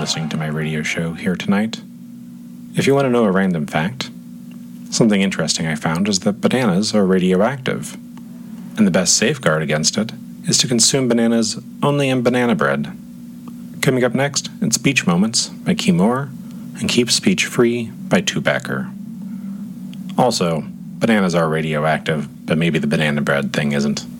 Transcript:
listening to my radio show here tonight. If you want to know a random fact, something interesting I found is that bananas are radioactive, and the best safeguard against it is to consume bananas only in banana bread. Coming up next, it's Beach Moments by Key Moore and Keep Speech Free by Tupacker. Also, bananas are radioactive, but maybe the banana bread thing isn't.